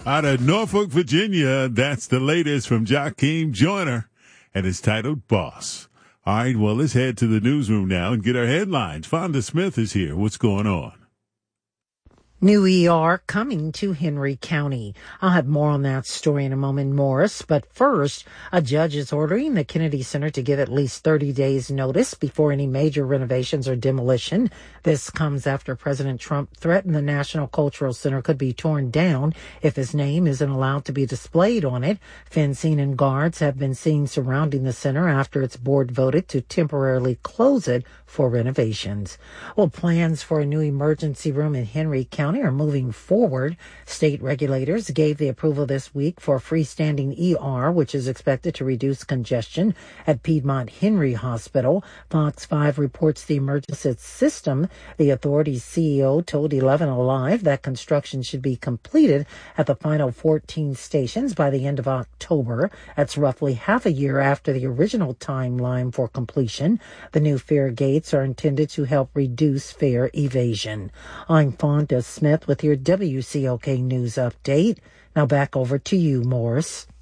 Out of Norfolk, Virginia, that's the latest from Joakim Joyner, and it's titled Boss. All right, well, let's head to the newsroom now and get our headlines. Fonda Smith is here. What's going on? New ER coming to Henry County. I'll have more on that story in a moment, Morris. But first, a judge is ordering the Kennedy Center to give at least 30 days notice before any major renovations or demolition. This comes after President Trump threatened the National Cultural Center could be torn down if his name isn't allowed to be displayed on it. Fencing and guards have been seen surrounding the center after its board voted to temporarily close it for renovations. Well, plans for a new emergency room in Henry County are moving forward. State regulators gave the approval this week for a freestanding ER, which is expected to reduce congestion at Piedmont Henry Hospital. Fox 5 reports the emergency system. The authority's CEO told 11 Alive that construction should be completed at the final 14 stations by the end of October. That's roughly half a year after the original timeline for completion. The new fare gates are intended to help reduce fare evasion. I'm Fonda Smith with your WCOK News Update. Now back over to you, Morris.